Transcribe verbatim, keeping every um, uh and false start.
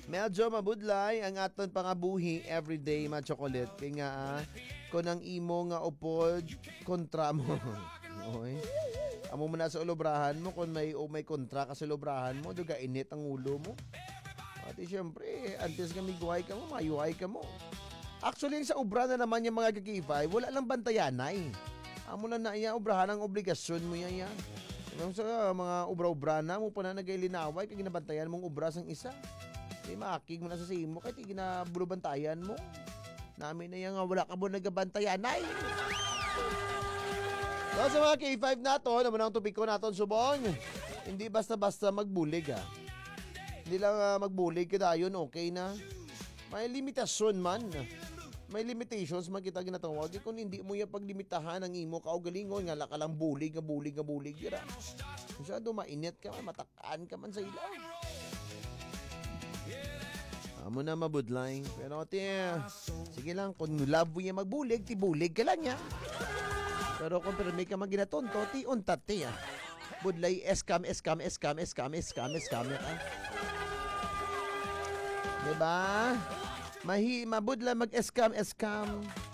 Medyo mabudlay ang aton pangabuhi everyday mga chocolate. Kaya nga, ah, kung ang imo nga upod, kontra mo. Okay? Amo mo na sa ulubrahan mo, kung may, o may kontra ka sa ulubrahan mo, duga init ang ulo mo. At syempre, antes ka miguhay ka mo, mayuhay ka mo. Actually, sa ubra na naman yung mga kakifay, wala lang bantayanay. Amo na na iya, ubrahan ang obligasyon mo yan yan. Yung sa mga ubra-ubra na mo pa na nagailinaway, kaya ginabantayan mong ubra sang isa. Kaya makakig mo na sa simo, kaya ginabulubantayan mo. Namin na yan nga, wala ka mo nagabantayanay. So sa mga K five nato, naman ang tupik ko natin subong. Hindi basta-basta magbulig ha. Hindi lang uh, magbulig ka yun, okay na. May limitasyon man. May limitations man kita ginatawag. Kung hindi mo yung paglimitahan ang imo kaugalingon, nga laka lang bulig, nga bulig, nga bulig. Gira. Masyado mainit ka man, matakaan ka man sa ilaw. Amo na mabudlay. Pero tiya, sige lang, kung love mo yung magbulig, tibulig ka lang yan. Pero kung permi ka maginatonto, ti untat tiya. Budlay, eskam, eskam, eskam, eskam, eskam, eskam, eskam. Diba? Mahi, mabudla mag-eskam, eskam.